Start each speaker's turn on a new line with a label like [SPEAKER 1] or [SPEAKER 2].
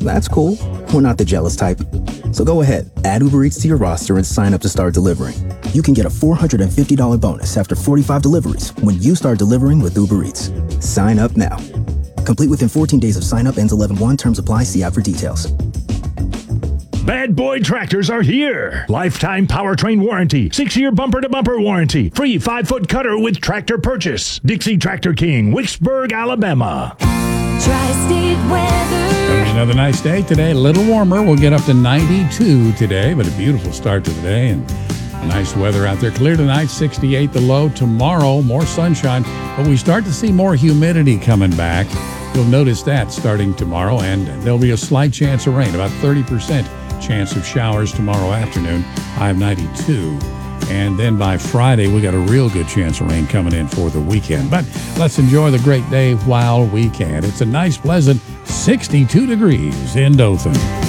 [SPEAKER 1] That's cool. We're not the jealous type. So go ahead, add Uber Eats to your roster and sign up to start delivering. You can get a $450 bonus after 45 deliveries when you start delivering with Uber Eats. Sign up now. Complete within 14 days of sign up, ends 11/1. Terms apply. See app for details.
[SPEAKER 2] Bad Boy Tractors are here. Lifetime powertrain warranty, 6-year bumper-to-bumper warranty, free 5-foot cutter with tractor purchase. Dixie Tractor King, Wicksburg, Alabama.
[SPEAKER 3] Tri-State weather.
[SPEAKER 4] Gonna be another nice day today. A little warmer. We'll get up to 92 today, but a beautiful start to the day and nice weather out there. Clear tonight, 68 the low. Tomorrow, more sunshine, but we start to see more humidity coming back. You'll notice that starting tomorrow, and there'll be a slight chance of rain, about 30% chance of showers tomorrow afternoon. High of 92. And then by Friday, we got a real good chance of rain coming in for the weekend. But let's enjoy the great day while we can. It's a nice, pleasant 62 degrees in Dothan.